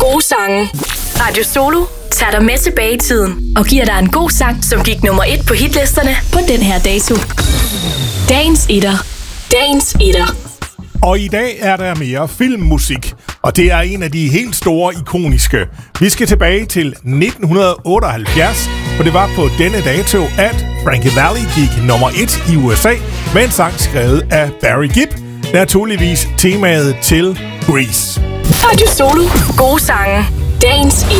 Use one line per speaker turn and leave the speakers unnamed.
Gode sange. Radio Solo tager dig med tilbage i tiden og giver dig en god sang, som gik nummer 1 på hitlisterne på den her dato. Dagens etter. Dagens etter.
Og i dag er der mere filmmusik, og det er en af de helt store ikoniske. Vi skal tilbage til 1978, for det var på denne dato, at Frankie Valli gik nummer 1 i USA med en sang skrevet af Barry Gibb, naturligvis temaet til Grease.
Radio Solo. Gode sange. Dagens etter.